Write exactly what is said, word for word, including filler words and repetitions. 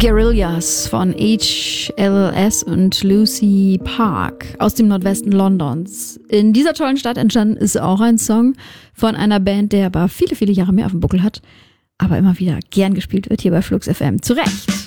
Guerillas von H L S und Lucy Park aus dem Nordwesten Londons. In dieser tollen Stadt entstanden ist auch ein Song von einer Band, der aber viele, viele Jahre mehr auf dem Buckel hat, aber immer wieder gern gespielt wird hier bei Flux F M. Zu Recht.